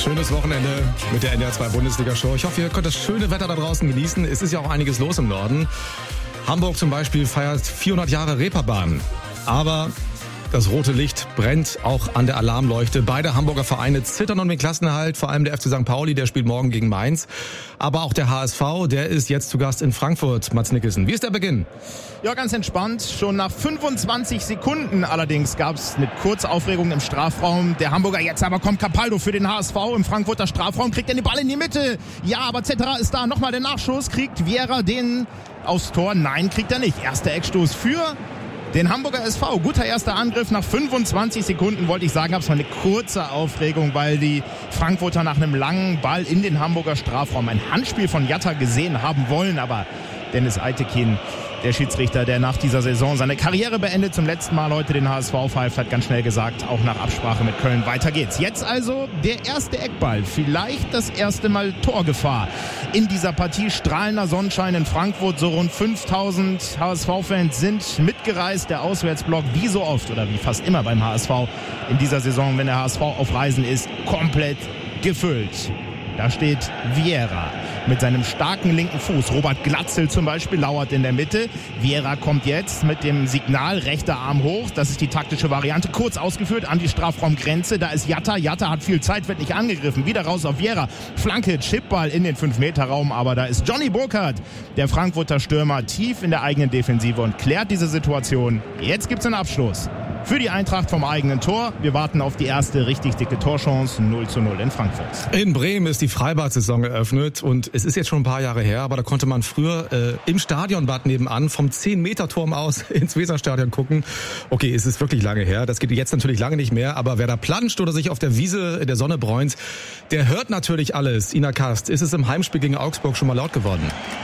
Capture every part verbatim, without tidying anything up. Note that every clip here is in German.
Schönes Wochenende mit der N D R zwei Bundesliga-Show. Ich hoffe, ihr könnt das schöne Wetter da draußen genießen. Es ist ja auch einiges los im Norden. Hamburg zum Beispiel feiert vierhundert Jahre Reeperbahn. Aber das rote Licht brennt auch an der Alarmleuchte. Beide Hamburger Vereine zittern um den Klassenerhalt, vor allem der F C Sankt Pauli, der spielt morgen gegen Mainz. Aber auch der H S V, der ist jetzt zu Gast in Frankfurt. Mats Nicholson, wie ist der Beginn? Ja, ganz entspannt. Schon nach fünfundzwanzig Sekunden allerdings gab es eine kurze Aufregung im Strafraum. Der Hamburger, jetzt aber kommt Capaldo für den H S V im Frankfurter Strafraum, kriegt den Ball in die Mitte. Ja, aber Zetterer ist da. Nochmal der Nachschuss. Kriegt Vieira den aufs Tor? Nein, kriegt er nicht. Erster Eckstoß für den Hamburger S V. Guter erster Angriff. Nach fünfundzwanzig Sekunden wollte ich sagen, gab es mal eine kurze Aufregung, weil die Frankfurter nach einem langen Ball in den Hamburger Strafraum ein Handspiel von Jatta gesehen haben wollen. Aber Dennis Eitekin, der Schiedsrichter, der nach dieser Saison seine Karriere beendet, zum letzten Mal heute den H S V pfeift, hat ganz schnell gesagt, auch nach Absprache mit Köln, weiter geht's. Jetzt also der erste Eckball, vielleicht das erste Mal Torgefahr in dieser Partie. Strahlender Sonnenschein in Frankfurt, so rund fünftausend H S V-Fans sind mitgereist. Der Auswärtsblock, wie so oft oder wie fast immer beim H S V in dieser Saison, wenn der H S V auf Reisen ist, komplett gefüllt. Da steht Vieira mit seinem starken linken Fuß. Robert Glatzel zum Beispiel lauert in der Mitte. Vieira kommt jetzt mit dem Signal, rechter Arm hoch. Das ist die taktische Variante. Kurz ausgeführt an die Strafraumgrenze. Da ist Jatta. Jatta hat viel Zeit, wird nicht angegriffen. Wieder raus auf Vieira. Flanke, Chipball in den fünf Meter Raum. Aber da ist Johnny Burkhardt, der Frankfurter Stürmer, tief in der eigenen Defensive und klärt diese Situation. Jetzt gibt's einen Abschluss für die Eintracht vom eigenen Tor. Wir warten auf die erste richtig dicke Torchance. null zu null in Frankfurt. In Bremen ist die Freibad-Saison eröffnet und es ist jetzt schon ein paar Jahre her, aber da konnte man früher äh, im Stadionbad nebenan vom zehn Meter Turm aus ins Weserstadion gucken. Okay, es ist wirklich lange her. Das geht jetzt natürlich lange nicht mehr, aber wer da planscht oder sich auf der Wiese in der Sonne bräunt, der hört natürlich alles. Ina Kast, ist es im Heimspiel gegen Augsburg schon mal laut geworden?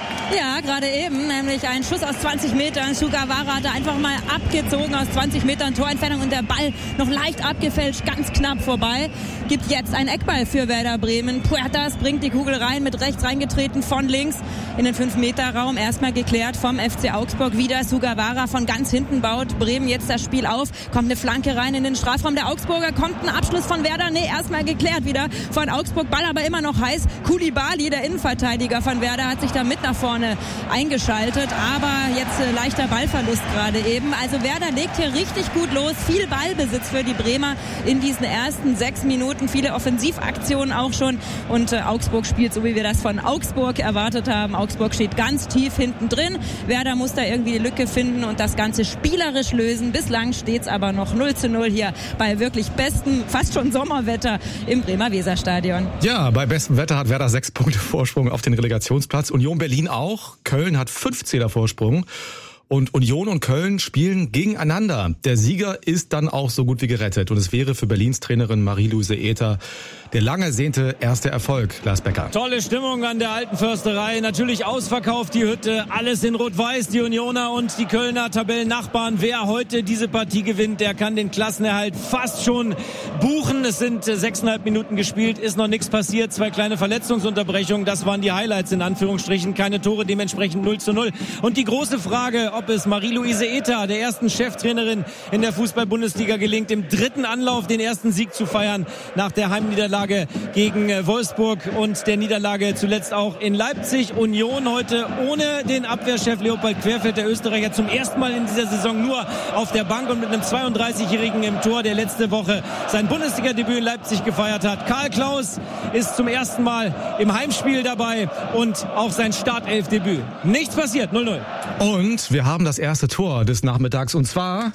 Ja, gerade eben, nämlich ein Schuss aus zwanzig Metern. Sugawara hat da einfach mal abgezogen aus zwanzig Metern Torentfernung und der Ball noch leicht abgefälscht, ganz knapp vorbei. Gibt jetzt einen Eckball für Werder Bremen. Puertas bringt die Kugel rein, mit rechts reingetreten, von links in den fünf Meter Raum. Erstmal geklärt vom F C Augsburg. Wieder Sugawara von ganz hinten baut Bremen jetzt das Spiel auf. Kommt eine Flanke rein in den Strafraum der Augsburger. Kommt ein Abschluss von Werder. Nee, erstmal geklärt wieder von Augsburg. Ball aber immer noch heiß. Koulibaly, der Innenverteidiger von Werder, hat sich da mit nach vorne eingeschaltet, aber jetzt äh, leichter Ballverlust gerade eben. Also Werder legt hier richtig gut los, viel Ballbesitz für die Bremer in diesen ersten sechs Minuten, viele Offensivaktionen auch schon und äh, Augsburg spielt so, wie wir das von Augsburg erwartet haben. Augsburg steht ganz tief hinten drin, Werder muss da irgendwie die Lücke finden und das Ganze spielerisch lösen. Bislang steht es aber noch null zu null hier bei wirklich bestem, fast schon Sommerwetter im Bremer Weserstadion. Ja, bei bestem Wetter hat Werder sechs Punkte Vorsprung auf den Relegationsplatz, Union Berlin auch. Köln hat fünfzehner Vorsprung und Union und Köln spielen gegeneinander. Der Sieger ist dann auch so gut wie gerettet und es wäre für Berlins Trainerin Marie-Louise Ether der lang ersehnte erste Erfolg. Lars Becker. Tolle Stimmung an der alten Försterei. Natürlich ausverkauft die Hütte. Alles in Rot-Weiß. Die Unioner und die Kölner Tabellennachbarn. Wer heute diese Partie gewinnt, der kann den Klassenerhalt fast schon buchen. Es sind sechseinhalb Minuten gespielt. Ist noch nichts passiert. Zwei kleine Verletzungsunterbrechungen. Das waren die Highlights in Anführungsstrichen. Keine Tore, dementsprechend null zu null. Und die große Frage, ob es Marie-Louise Ether, der ersten Cheftrainerin in der Fußball-Bundesliga, gelingt, im dritten Anlauf den ersten Sieg zu feiern nach der Heimniederlage gegen Wolfsburg und der Niederlage zuletzt auch in Leipzig. Union heute ohne den Abwehrchef Leopold Querfeld, der Österreicher, zum ersten Mal in dieser Saison nur auf der Bank und mit einem zweiunddreißigjährigen im Tor, der letzte Woche sein Bundesliga-Debüt in Leipzig gefeiert hat. Karl Klaus ist zum ersten Mal im Heimspiel dabei und auch sein Startelfdebüt. Nichts passiert, null null. Und wir haben das erste Tor des Nachmittags und zwar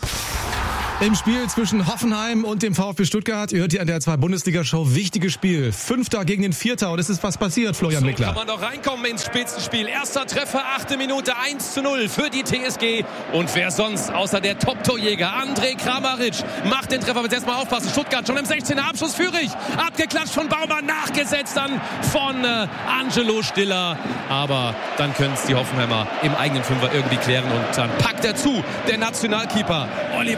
im Spiel zwischen Hoffenheim und dem VfB Stuttgart. Ihr hört hier an der zwei Bundesliga-Show. Wichtiges Spiel. Fünfter gegen den Vierter. Und es ist was passiert, Florian so Mickler. Kann man doch reinkommen ins Spitzenspiel. Erster Treffer, achte Minute, eins zu null für die T S G. Und wer sonst außer der Top-Torjäger Andrej Kramaric macht den Treffer. Aber jetzt erstmal aufpassen. Stuttgart schon im sechzehner Abschluss führig. Abgeklatscht von Baumann, nachgesetzt dann von äh, Angelo Stiller. Aber dann können es die Hoffenheimer im eigenen Fünfer irgendwie klären. Und dann packt er zu, der Nationalkeeper Oliver Baumann.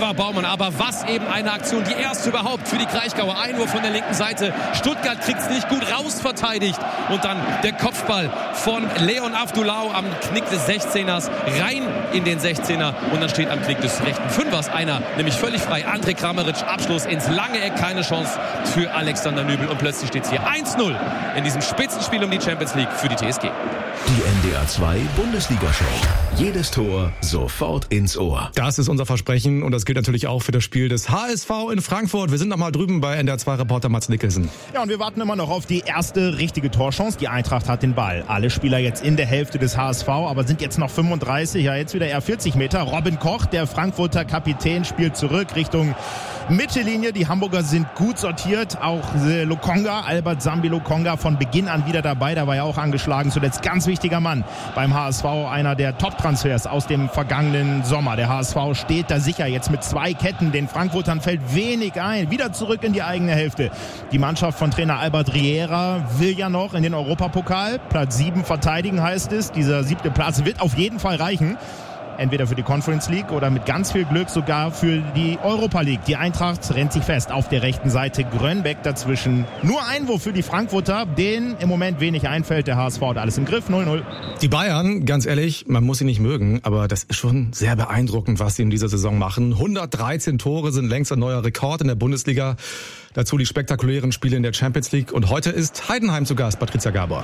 Aber was eben eine Aktion, die erste überhaupt für die Kraichgauer. Einwurf von der linken Seite. Stuttgart kriegt es nicht gut rausverteidigt. Und dann der Kopfball von Leon Avdulau am Knick des sechzehners rein in den sechzehner. Und dann steht am Knick des rechten Fünfers einer, nämlich völlig frei. André Kramaric, Abschluss ins lange Eck. Keine Chance für Alexander Nübel. Und plötzlich steht es hier eins null in diesem Spitzenspiel um die Champions League für die T S G. Die N D R zwei Bundesliga-Show. Jedes Tor sofort ins Ohr. Das ist unser Versprechen und das gilt natürlich auch für das Spiel des H S V in Frankfurt. Wir sind noch mal drüben bei N D R zwei Reporter Mats Nicholson. Ja, und wir warten immer noch auf die erste richtige Torchance. Die Eintracht hat den Ball. Alle Spieler jetzt in der Hälfte des H S V, aber sind jetzt noch fünfunddreißig, ja jetzt wieder eher vierzig Meter. Robin Koch, der Frankfurter Kapitän, spielt zurück Richtung Mittellinie. Die Hamburger sind gut sortiert. Auch Lokonga, Albert Sambi Lokonga von Beginn an wieder dabei. Da war ja auch angeschlagen. Zuletzt ganz wichtiger Mann beim H S V. Einer der Top-Transfers aus dem vergangenen Sommer. Der H S V steht da sicher jetzt mit zwei Ketten. Den Frankfurtern fällt wenig ein. Wieder zurück in die eigene Hälfte. Die Mannschaft von Trainer Albert Riera will ja noch in den Europapokal. Platz sieben verteidigen heißt es. Dieser siebte Platz wird auf jeden Fall reichen. Entweder für die Conference League oder mit ganz viel Glück sogar für die Europa League. Die Eintracht rennt sich fest auf der rechten Seite. Grönbeck dazwischen. Nur Einwurf für die Frankfurter, denen im Moment wenig einfällt. Der H S V hat alles im Griff. null null. Die Bayern, ganz ehrlich, man muss sie nicht mögen, aber das ist schon sehr beeindruckend, was sie in dieser Saison machen. hundertdreizehn Tore sind längst ein neuer Rekord in der Bundesliga. Dazu die spektakulären Spiele in der Champions League. Und heute ist Heidenheim zu Gast, Patricia Gabor.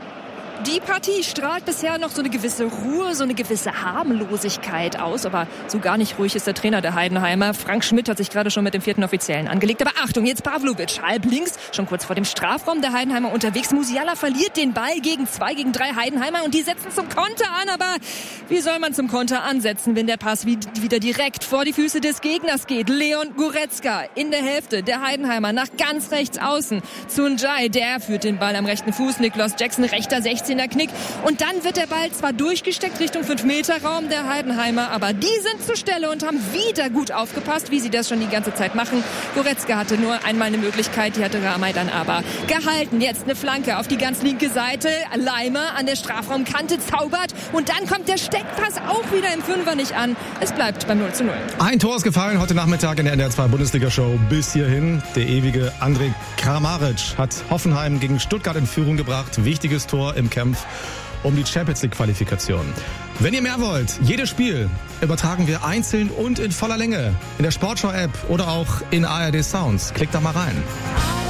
Die Partie strahlt bisher noch so eine gewisse Ruhe, so eine gewisse Harmlosigkeit aus. Aber so gar nicht ruhig ist der Trainer der Heidenheimer. Frank Schmidt hat sich gerade schon mit dem vierten Offiziellen angelegt. Aber Achtung, jetzt Pavlovic, halb links, schon kurz vor dem Strafraum der Heidenheimer unterwegs. Musiala verliert den Ball gegen zwei, gegen drei Heidenheimer und die setzen zum Konter an. Aber wie soll man zum Konter ansetzen, wenn der Pass wieder direkt vor die Füße des Gegners geht? Leon Goretzka in der Hälfte der Heidenheimer nach ganz rechts außen zu Njai. Der führt den Ball am rechten Fuß. Niklas Jackson, rechter sechzehner Knick. Und dann wird der Ball zwar durchgesteckt Richtung fünf Meter Raum der Heidenheimer, aber die sind zur Stelle und haben wieder gut aufgepasst, wie sie das schon die ganze Zeit machen. Goretzka hatte nur einmal eine Möglichkeit, die hatte Ramay dann aber gehalten. Jetzt eine Flanke auf die ganz linke Seite. Leimer an der Strafraumkante zaubert und dann kommt der Steckpass auch wieder im Fünfer nicht an. Es bleibt beim null zu null. Ein Tor ist gefallen heute Nachmittag in der N D R zwei Bundesliga-Show bis hierhin. Der ewige André Kramaric hat Hoffenheim gegen Stuttgart in Führung gebracht. Wichtiges Tor im Kampf um die Champions League Qualifikation. Wenn ihr mehr wollt, jedes Spiel übertragen wir einzeln und in voller Länge in der Sportschau App oder auch in A R D Sounds. Klickt da mal rein.